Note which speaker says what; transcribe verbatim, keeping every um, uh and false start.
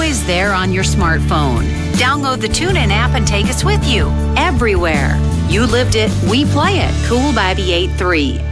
Speaker 1: always there on your smartphone. Download the TuneIn app and take us with you everywhere. You lived it, we play it. Cool by B eighty-three.